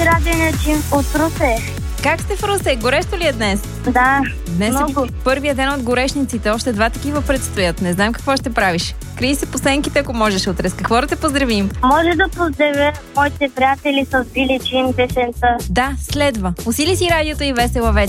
радио Джим от Русе. Как сте в Русе? Горещо ли е днес? Да, Днес много. е първия ден от горешниците. Още 2 такива предстоят. Не знам какво ще правиш. Крий се по сенките, ако можеш утре. С какво да те поздравим? Може да поздравя моите приятели с Били Джин песента. Да, следва. Усили си радиото и весела вечер.